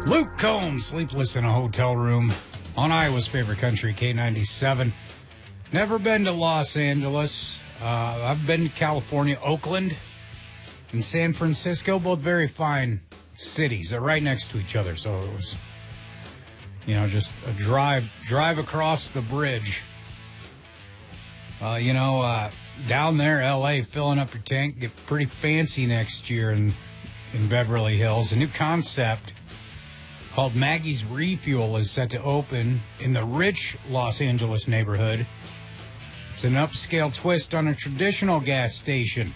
Luke Combs, sleepless in a hotel room on Iowa's favorite country, K97. Never been to Los Angeles. I've been to California, Oakland, and San Francisco, both very fine cities. They're right next to each other, so it was, just a drive across the bridge. Down there, L.A., filling up your tank, get pretty fancy next year in Beverly Hills. A new concept called Maggie's Refuel is set to open in the rich Los Angeles neighborhood. It's an upscale twist on a traditional gas station.